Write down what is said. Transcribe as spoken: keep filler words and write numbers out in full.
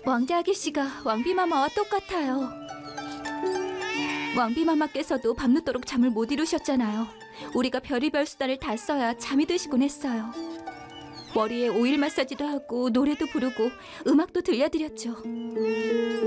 왕자 아기씨가 왕비마마와 똑같아요. 왕비마마께서도 밤늦도록 잠을 못 이루셨잖아요. 우리가 별의별 수단을 다 써야 잠이 드시곤 했어요. 머리에 오일 마사지도 하고 노래도 부르고 음악도 들려드렸죠.